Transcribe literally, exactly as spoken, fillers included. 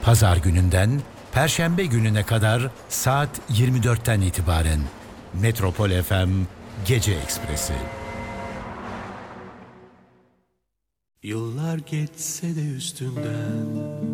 Pazar gününden Perşembe gününe kadar saat yirmi dörtten itibaren Metropol F M Gece Ekspresi. Yıllar geçse de üstünden